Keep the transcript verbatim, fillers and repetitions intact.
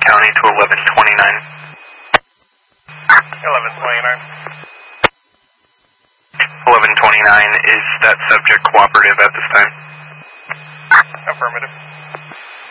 County to eleven twenty-nine. eleven twenty-nine. eleven twenty-nine, is that subject cooperative at this time? Affirmative.